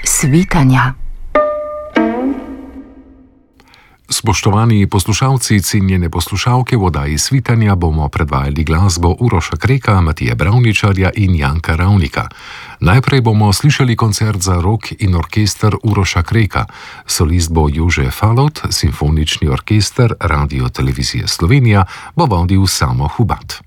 svitanja. Spoštovani poslušalci, cenjene poslušalke, v oddaji Svitanja bomo predvajali glasbo Uroša Kreka, Matije Bravničarja in Janka Ravnika. Najprej bomo slišali koncert za rok in orkester Uroša Kreka. Solist bo Jože Falot, simfonični orkester Radio Televizije Slovenija bo vodil Samo Hubat.